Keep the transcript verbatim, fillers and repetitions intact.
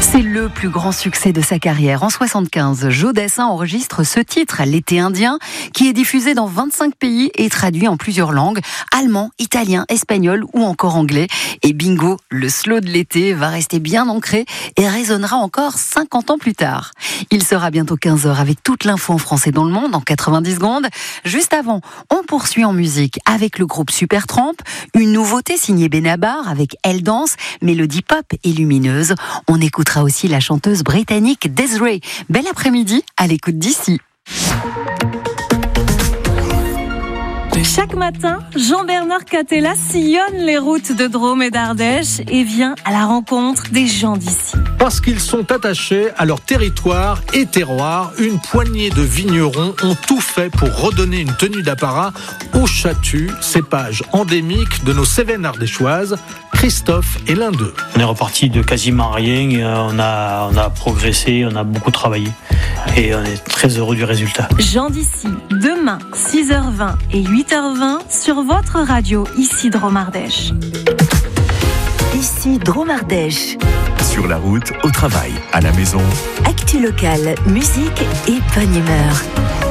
C'est le plus grand succès de sa carrière. En soixante-quinze, Joe Dassin enregistre ce titre, L'été indien, qui est diffusé dans vingt-cinq pays et traduit en plusieurs langues, allemand, italien, espagnol ou encore anglais. Et bingo, le slow de l'été va rester bien ancré et résonnera encore cinquante ans plus tard. Il sera bientôt quinze heures avec toute l'info en français dans le monde en quatre-vingt-dix secondes. Juste avant, on poursuit en musique avec le groupe Supertramp, une nouveauté signée Benabar avec Elle danse, mélodie pop et lumineuse. On écoutera aussi la chanteuse britannique Des'ree. Bel après-midi à l'écoute d'ici. Chaque matin, Jean-Bernard Catella sillonne les routes de Drôme et d'Ardèche et vient à la rencontre des gens d'ici. Parce qu'ils sont attachés à leur territoire et terroir, une poignée de vignerons ont tout fait pour redonner une tenue d'apparat au châtu, cépage endémique de nos Cévennes ardéchoises. Christophe est l'un d'eux. On est reparti de quasiment rien, on a, on a progressé, on a beaucoup travaillé et on est très heureux du résultat. Gens d'ici, demain, six heures vingt et huit heures vingt sur votre radio, ici Drôme Ardèche. Ici Drôme Ardèche. Sur la route, au travail, à la maison. Actu locale, musique et bonne humeur.